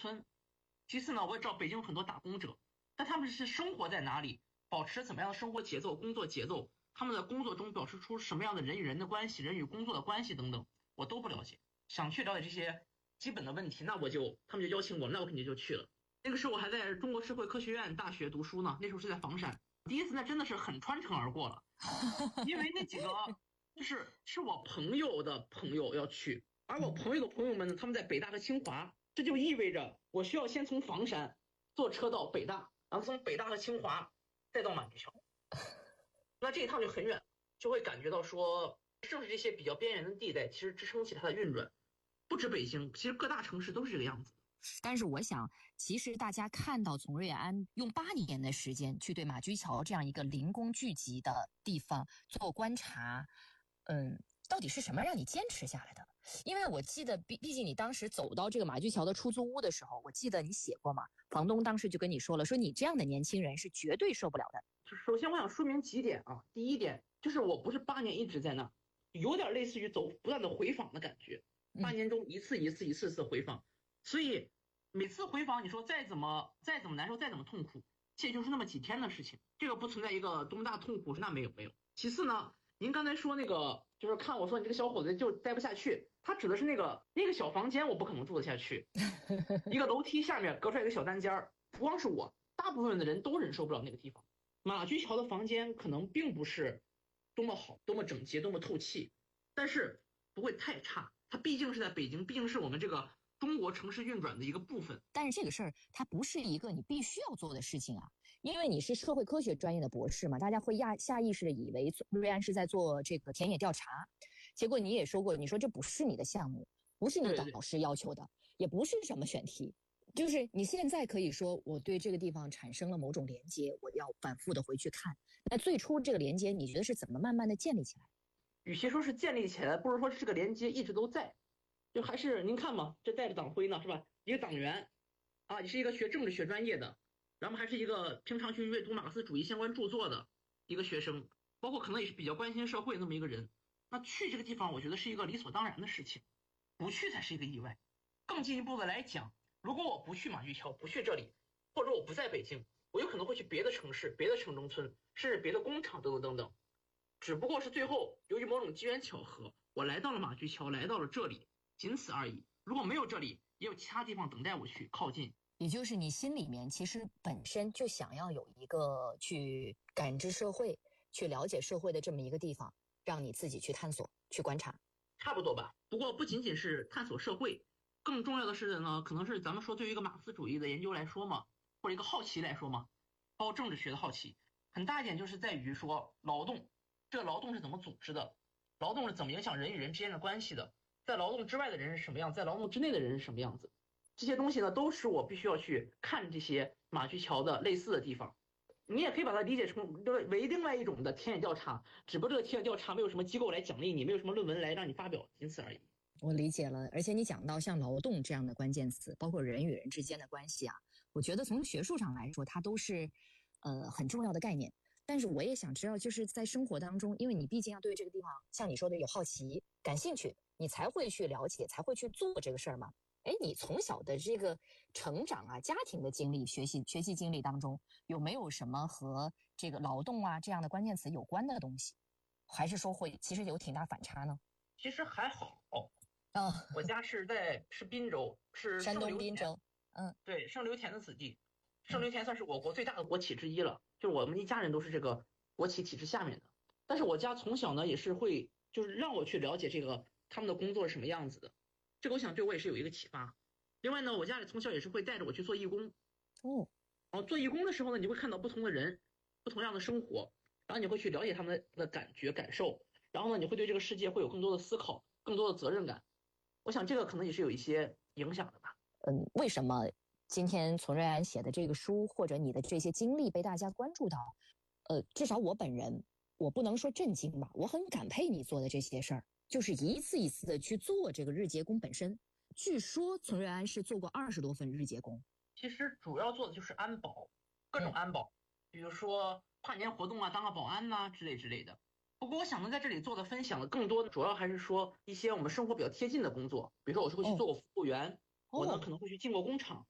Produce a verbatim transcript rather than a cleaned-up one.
村。其次呢，我也知道北京有很多打工者，但他们是生活在哪里，保持怎么样的生活节奏、工作节奏，他们的工作中表示出什么样的人与人的关系、人与工作的关系等等，我都不了解。想去了解这些基本的问题，那我就他们就邀请我，那我肯定就去了。那个时候我还在中国社会科学院大学读书呢，那时候是在房山。第一次那真的是很穿城而过了，因为那几个就是是我朋友的朋友要去，而我朋友的朋友们呢，他们在北大和清华，这就意味着我需要先从房山坐车到北大，然后从北大和清华再到马驹桥，那这一趟就很远，就会感觉到说，正是这些比较边缘的地带，其实支撑起它的运转。不止北京，其实各大城市都是这个样子。 但是我想，其实大家看到从瑞安用八年的时间去对马驹桥这样一个零工聚集的地方做观察，嗯，到底是什么让你坚持下来的？因为我记得，毕毕竟你当时走到这个马驹桥的出租屋的时候，我记得你写过嘛，房东当时就跟你说了，说你这样的年轻人是绝对受不了的。 首先我想说明几点啊，第一点就是我不是八年一直在那，有点类似于走不断的回访的感觉，八年中一次一次一次次回访。所以每次回访，你说再怎么再怎么难受，再怎么痛苦，这也就是那么几天的事情，这个不存在一个多么大痛苦，那没有没有。其次呢，您刚才说那个就是看我说你这个小伙子就待不下去，他指的是那个那个小房间，我不可能住得下去，一个楼梯下面隔出来一个小单间儿，不光是我，大部分的人都忍受不了那个地方。马驹桥的房间可能并不是多么好、多么整洁、多么透气，但是不会太差，它毕竟是在北京，毕竟是我们这个中国城市运转的一个部分。 但是这个事儿它不是一个你必须要做的事情啊，因为你是社会科学专业的博士嘛，大家会下下意识的以为瑞安是在做这个田野调查，结果你也说过，你说这不是你的项目，不是你导师要求的，也不是什么选题，就是你现在可以说我对这个地方产生了某种连接，我要反复的回去看。那最初这个连接你觉得是怎么慢慢的建立起来？ 与其说是建立起来，不如说这个连接一直都在。就还是您看嘛，这带着党徽呢，是吧？一个党员啊，你是一个学政治学专业的，然后还是一个平常去阅读马克思主义相关著作的一个学生，包括可能也是比较关心社会那么一个人。那去这个地方，我觉得是一个理所当然的事情，不去才是一个意外。更进一步的来讲，如果我不去马驹桥，不去这里，或者我不在北京，我有可能会去别的城市、别的城中村，甚至别的工厂等等等等。只不过是最后由于某种机缘巧合，我来到了马驹桥，来到了这里，仅此而已。如果没有这里，也有其他地方等待我去靠近。 也就是你心里面其实本身就想要有一个去感知社会、去了解社会的这么一个地方，让你自己去探索、去观察。 差不多吧。不过不仅仅是探索社会，更重要的是呢，可能是咱们说对于一个马克思主义的研究来说嘛，或者一个好奇来说嘛，包括政治学的好奇，很大一点就是在于说劳动，这个劳动是怎么组织的，劳动是怎么影响人与人之间的关系的，在劳动之外的人是什么样，在劳动之内的人是什么样子。这些东西呢，都是我必须要去看这些马驹桥的类似的地方。你也可以把它理解成为另外一种的田野调查，只不过这个田野调查没有什么机构来奖励你，没有什么论文来让你发表，仅此而已。 我理解了，而且你讲到像劳动这样的关键词，包括人与人之间的关系啊，我觉得从学术上来说，它都是呃很重要的概念。但是我也想知道，就是在生活当中，因为你毕竟要对这个地方，像你说的有好奇、感兴趣，你才会去了解，才会去做这个事儿嘛。哎，你从小的这个成长啊，家庭的经历、学习学习经历当中，有没有什么和这个劳动啊这样的关键词有关的东西？还是说会其实有挺大反差呢？ 其实还好啊、哦， 我家是在是滨州，是山东滨州，嗯， 对，盛刘田的子弟。盛刘田算是我国最大的国企之一了，就是我们一家人都是这个国企体制下面的。但是我家从小呢也是会，就是让我去了解这个他们的工作是什么样子的。这个我想对我也是有一个启发。另外呢，我家里从小也是会带着我去做义工。 哦， 然后做义工的时候呢，你会看到不同的人，不同样的生活，然后你会去了解他们的感觉、感受，然后呢，你会对这个世界会有更多的思考，更多的责任感。我想这个可能也是有一些影响的吧。 嗯，为什么今天从瑞安写的这个书，或者你的这些经历被大家关注到？呃，至少我本人，我不能说震惊吧，我很感佩你做的这些事儿。就是一次一次的去做这个日结工本身。据说从瑞安是做过二十多份日结工。 其实主要做的就是安保，各种安保，比如说跨年活动啊，当个保安呐、啊、之类之类的。不过我想能在这里做的分享的更多的，主要还是说一些我们生活比较贴近的工作，比如说我是会去做过服务员，哦、我呢可能会去进过工厂，